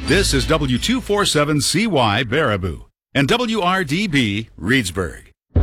This is W247CY Baraboo and WRDB Reedsburg.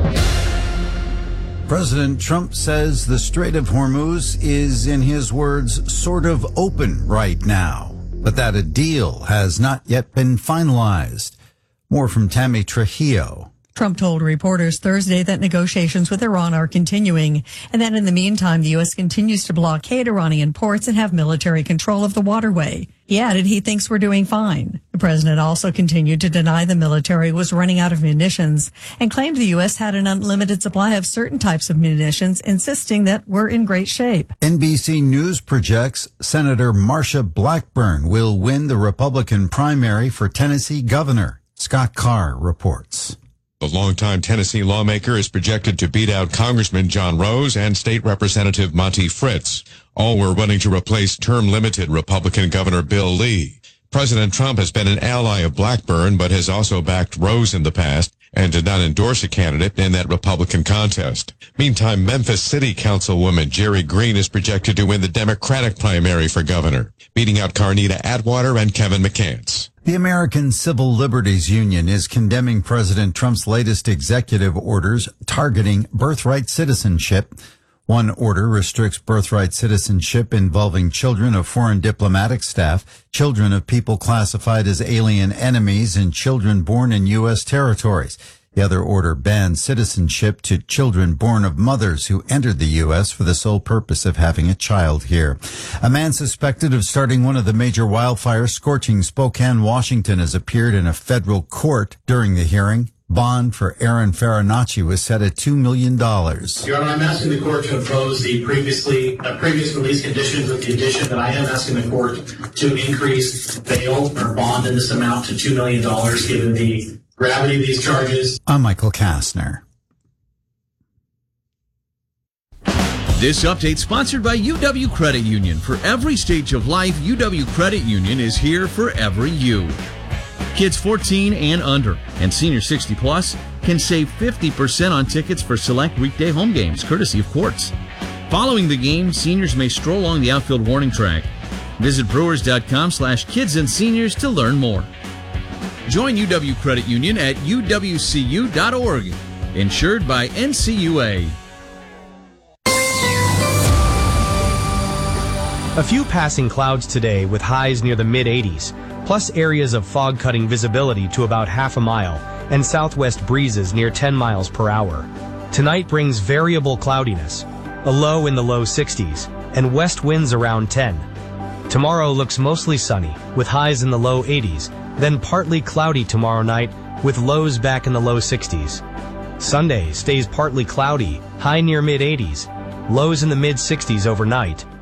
President Trump says the Strait of Hormuz is, in his words, sort of open right now, but that a deal has not yet been finalized. More from Tammy Trujillo. Trump told reporters Thursday that negotiations with Iran are continuing and that in the meantime, the U.S. continues to blockade Iranian ports and have military control of the waterway. He added he thinks we're doing fine. The president also continued to deny the military was running out of munitions and claimed the U.S. had an unlimited supply of certain types of munitions, insisting that we're in great shape. NBC News projects Senator Marsha Blackburn will win the Republican primary for Tennessee governor. Scott Carr reports. The longtime Tennessee lawmaker is projected to beat out Congressman John Rose and State Representative Monty Fritz. All were running to replace term-limited Republican Governor Bill Lee. President Trump has been an ally of Blackburn, but has also backed Rose in the past and did not endorse a candidate in that Republican contest. Meantime, Memphis City Councilwoman Jerry Green is projected to win the Democratic primary for governor, beating out Carnita Atwater and Kevin McCants. The American Civil Liberties Union is condemning President Trump's latest executive orders targeting birthright citizenship. One order restricts birthright citizenship involving children of foreign diplomatic staff, children of people classified as alien enemies, and children born in U.S. territories. The other order bans citizenship to children born of mothers who entered the U.S. for the sole purpose of having a child here. A man suspected of starting one of the major wildfires scorching Spokane, Washington, has appeared in a federal court. During the hearing, bond for Aaron Farinacci was set at $2 million. Your Honor, I'm asking the court to impose the previous release conditions with the addition that I am asking the court to increase bail or bond in this amount to $2 million given the gravity of these charges. I'm Michael Kastner. This update sponsored by UW Credit Union. For every stage of life, UW Credit Union is here for every you. Kids 14 and under and senior 60 plus can save 50% on tickets for select weekday home games, courtesy of Quartz. Following the game, seniors may stroll along the outfield warning track. Visit brewers.com/kids and seniors to learn more. Join UW Credit Union at uwcu.org. Insured by NCUA. A few passing clouds today with highs near the mid-80s, plus areas of fog-cutting visibility to about half a mile, and southwest breezes near 10 miles per hour. Tonight brings variable cloudiness, a low in the low 60s, and west winds around 10. Tomorrow looks mostly sunny, with highs in the low 80s, then partly cloudy tomorrow night, with lows back in the low 60s. Sunday stays partly cloudy, high near mid-80s, lows in the mid-60s overnight,